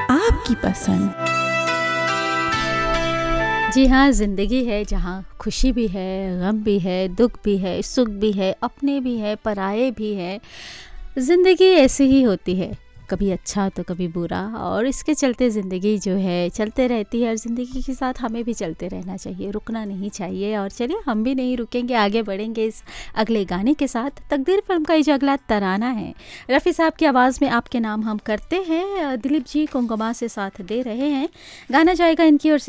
आपकी पसंद। जी हाँ, ज़िंदगी है जहाँ खुशी भी है, गम भी है, दुख भी है, सुख भी है, अपने भी है, पराये भी है। ज़िंदगी ऐसी ही होती है, कभी अच्छा तो कभी बुरा, और इसके चलते ज़िंदगी जो है चलते रहती है और ज़िंदगी के साथ हमें भी चलते रहना चाहिए, रुकना नहीं चाहिए। और चलिए हम भी नहीं रुकेंगे, आगे बढ़ेंगे इस अगले गाने के साथ। तकदीर फिल्म का ये जो अगला तराना है, रफ़ी साहब की आवाज़ में आपके नाम हम करते हैं, दिलीप जी कुंगमा से साथ दे रहे हैं। गाना जाएगा इनकी ओर से